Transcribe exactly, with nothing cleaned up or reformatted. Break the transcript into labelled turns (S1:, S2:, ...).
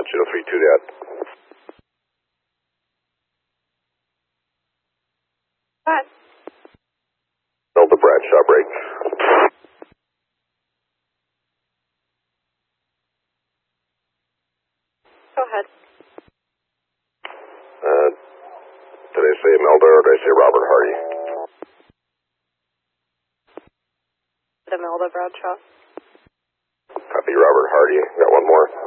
S1: dispatch, zero three two that.
S2: Hi.
S1: Delta Bradshaw break.
S2: Go ahead.
S1: Uh, did I say Melda or did I say Robert Hardy?
S2: Imelda Bradshaw.
S1: Copy, Robert Hardy. Got one more.